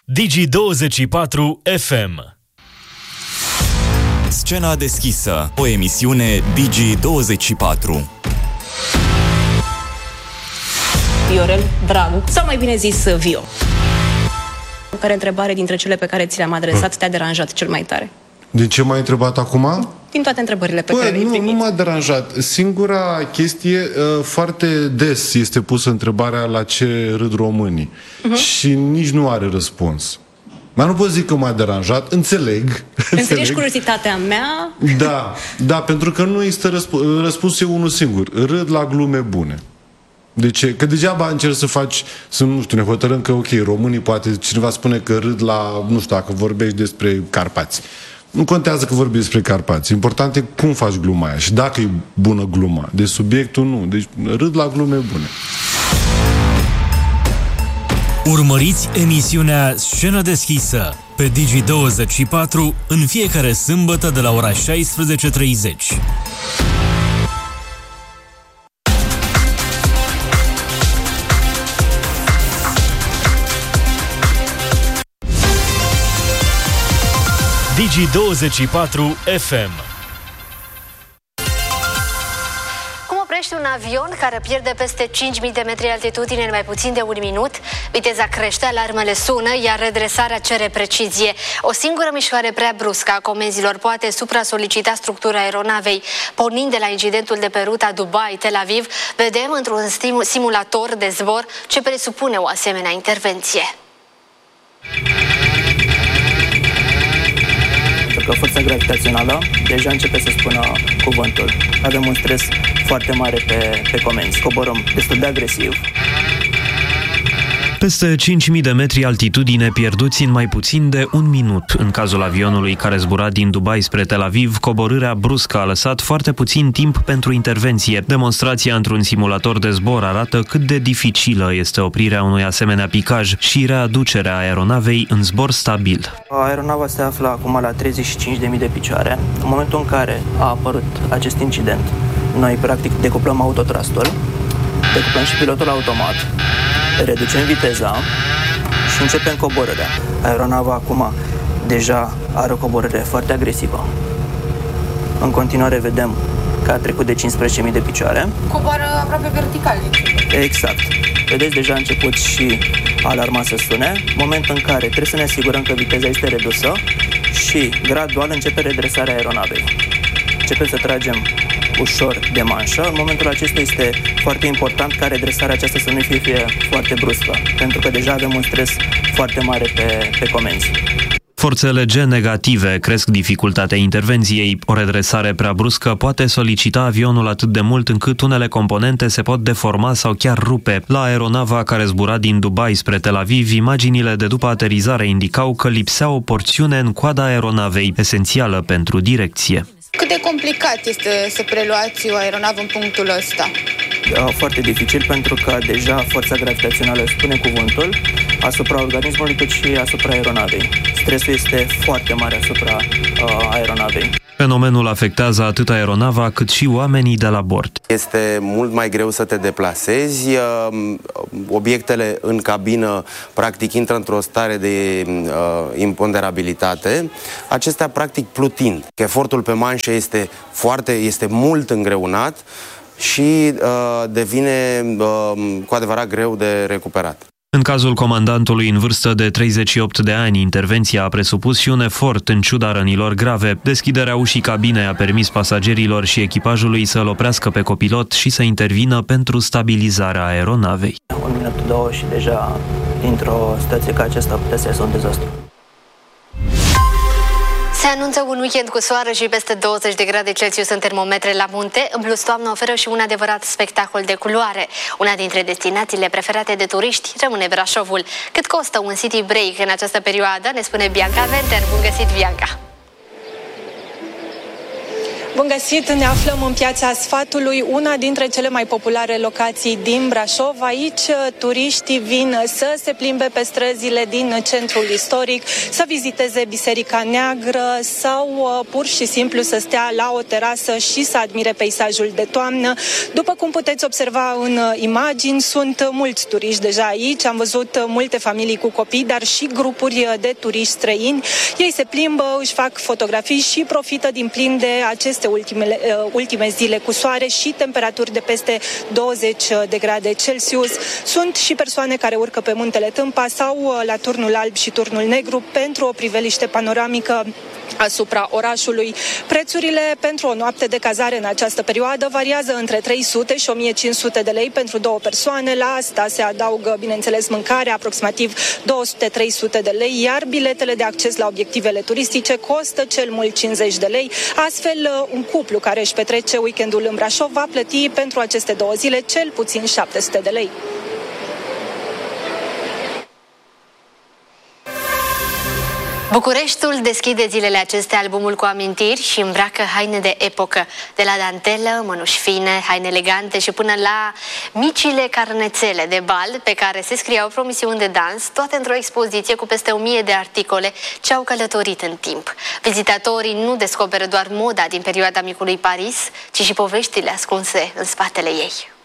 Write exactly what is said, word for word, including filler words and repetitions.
Digi douăzeci și patru F M. Scena deschisă, o emisiune Digi douăzeci și patru. Viorel, Dragu, sau mai bine zis Vio. Care întrebare dintre cele pe care ți le-am adresat te-a deranjat cel mai tare? Din ce m-ai întrebat acum? Din toate întrebările pe Bă, care le-ai nu, primit. nu m-a deranjat. Singura chestie, uh, foarte des este pusă întrebarea la ce râd românii. Uh-huh. Și nici nu are răspuns. Dar nu pot zic că m-a deranjat, înțeleg. Înțelegi curiozitatea mea? Da, da, pentru că nu există răsp- răspunsul e unul singur. Râd la glume bune. De ce? Că degeaba încerci să faci, să, nu știu, ne hotărâm că, ok, românii, poate cineva spune că râd la, nu știu, dacă vorbești despre Carpați. Nu contează că vorbești despre Carpați. Important e cum faci gluma aia și dacă e bună gluma. De subiectul nu. Deci râd la glume bune. Urmăriți emisiunea Scenă deschisă pe Digi douăzeci și patru în fiecare sâmbătă de la ora șaisprezece treizeci. Digi douăzeci și patru F M. Cum oprești un avion care pierde peste cinci mii de metri altitudine în mai puțin de un minut? Viteza crește, alarmele sună, iar redresarea cere precizie. O singură mișcare prea bruscă a comenzilor poate supra-solicita structura aeronavei. Pornind de la incidentul de pe ruta Dubai-Tel Aviv, vedem într-un simulator de zbor ce presupune o asemenea intervenție. Că forța gravitațională deja începe să spună cuvântul. Avem un stres foarte mare pe, pe comenzi. Coborăm destul de agresiv. Peste cinci mii de metri altitudine pierduți în mai puțin de un minut. În cazul avionului care zbura din Dubai spre Tel Aviv, coborârea bruscă a lăsat foarte puțin timp pentru intervenție. Demonstrația într-un simulator de zbor arată cât de dificilă este oprirea unui asemenea picaj și readucerea aeronavei în zbor stabil. Aeronava se află acum la treizeci și cinci de mii de picioare. În momentul în care a apărut acest incident, noi practic decuplăm autotrastul, decuplăm și pilotul automat, reducem viteza și începem coborârea. Aeronava acum deja are o coborâre foarte agresivă. În continuare vedem că a trecut de cincisprezece mii de picioare. Coboară aproape vertical. Exact. Vedeți, deja a început și alarma să sune, moment în care trebuie să ne asigurăm că viteza este redusă și gradual începe redresarea aeronavei. Începem să tragem ușor de manșă. În momentul acesta este foarte important ca redresarea aceasta să nu fie, fie foarte bruscă, pentru că deja avem un stres foarte mare pe, pe comenzi. Forțele G negative cresc dificultatea intervenției. O redresare prea bruscă poate solicita avionul atât de mult încât unele componente se pot deforma sau chiar rupe. La aeronava care zbura din Dubai spre Tel Aviv, imaginile de după aterizare indicau că lipsea o porțiune în coada aeronavei, esențială pentru direcție. Cât de complicat este să preluați o aeronavă în punctul ăsta? Foarte dificil, pentru că deja forța gravitațională spune cuvântul asupra organismului cât și asupra aeronavei. Stresul este foarte mare asupra uh, aeronavei. Fenomenul afectează atât aeronava cât și oamenii de la bord. Este mult mai greu să te deplasezi, obiectele în cabină practic intră într-o stare de uh, imponderabilitate, acestea practic plutind. Efortul pe manșă este, foarte, este mult îngreunat și uh, devine uh, cu adevărat greu de recuperat. În cazul comandantului în vârstă de treizeci și opt de ani, intervenția a presupus și un efort în ciuda rănilor grave. Deschiderea ușii cabinei a permis pasagerilor și echipajului să-l oprească pe copilot și să intervină pentru stabilizarea aeronavei. Un minut, două și deja dintr-o situație ca aceasta putea să iasă un dezastru. Se anunță un weekend cu soare și peste douăzeci de grade Celsius în termometre la munte. În plus, toamna oferă și un adevărat spectacol de culoare. Una dintre destinațiile preferate de turiști rămâne Brașovul. Cât costă un city break în această perioadă, ne spune Bianca Venter. Bun găsit, Bianca! Bun găsit! Ne aflăm în Piața Sfatului, una dintre cele mai populare locații din Brașov. Aici turiștii vin să se plimbe pe străzile din centrul istoric, să viziteze Biserica Neagră sau pur și simplu să stea la o terasă și să admire peisajul de toamnă. După cum puteți observa în imagini, sunt mulți turiști deja aici. Am văzut multe familii cu copii, dar și grupuri de turiști străini. Ei se plimbă, își fac fotografii și profită din plin de aceste ultimele, ultime zile cu soare și temperaturi de peste douăzeci de grade Celsius. Sunt și persoane care urcă pe muntele Tâmpa sau la Turnul Alb și Turnul Negru pentru o priveliște panoramică asupra orașului. Prețurile pentru o noapte de cazare în această perioadă variază între trei sute și o mie cinci sute de lei pentru două persoane. La asta se adaugă, bineînțeles, mâncarea, aproximativ două sute - trei sute de lei, iar biletele de acces la obiectivele turistice costă cel mult cincizeci de lei. Astfel, un cuplu care își petrece weekendul în Brașov va plăti pentru aceste două zile cel puțin șapte sute de lei. Bucureștiul deschide zilele acestea albumul cu amintiri și îmbracă haine de epocă, de la dantelă, mănuși fine, haine elegante și până la micile carnețele de bal pe care se scriau promisiuni de dans, toate într-o expoziție cu peste o mie de articole ce au călătorit în timp. Vizitatorii nu descoperă doar moda din perioada Micului Paris, ci și poveștile ascunse în spatele ei.